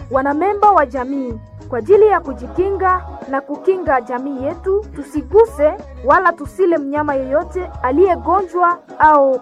wanamemba wa jamii, kwa ajili ya kujikinga na kukinga jamii yetu, tusiguse wala tusile mnyama yeyote aliyegonjwa au